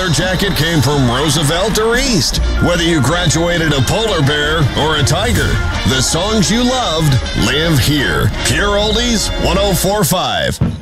leather jacket came from Roosevelt or East. Whether you graduated a polar bear or a tiger, the songs you loved live here. Pure Oldies 104.5.